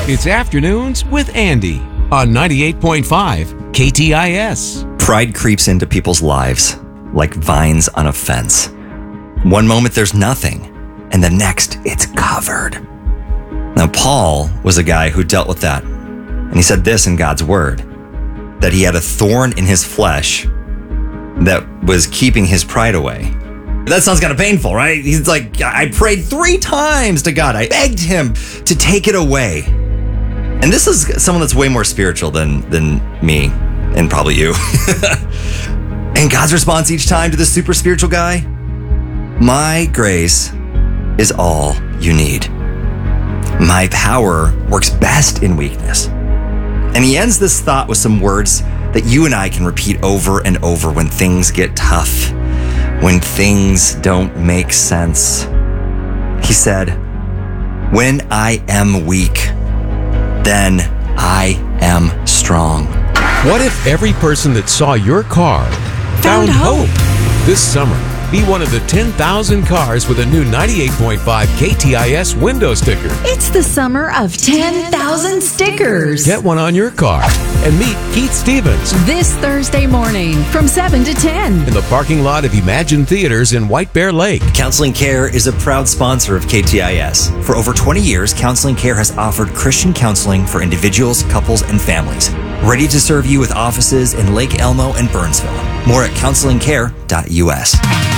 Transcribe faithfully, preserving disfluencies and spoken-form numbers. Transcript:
It's Afternoons with Andy on ninety-eight point five K T I S. Pride creeps into people's lives like vines on a fence. One moment there's nothing, and the next it's covered. Now, Paul was a guy who dealt with that, and he said this in God's word, that he had a thorn in his flesh that was keeping his pride away. That sounds kind of painful, right? He's like, I prayed three times to God. I begged him to take it away. And this is someone that's way more spiritual than, than me and probably you. And God's response each time to this super spiritual guy, my grace is all you need. My power works best in weakness. And he ends this thought with some words that you and I can repeat over and over when things get tough, when things don't make sense. He said, when I am weak, then I am strong. What if every person that saw your car found, Found hope? hope. This summer, be one of the ten thousand cars with a new ninety-eight point five K T I S window sticker. It's the summer of ten thousand stickers. Get one on your car and meet Keith Stevens This Thursday morning from seven to ten. in the parking lot of Imagine Theaters in White Bear Lake. Counseling Care is a proud sponsor of K T I S. For over twenty years, Counseling Care has offered Christian counseling for individuals, couples, and families. Ready to serve you with offices in Lake Elmo and Burnsville. More at counseling care dot U S.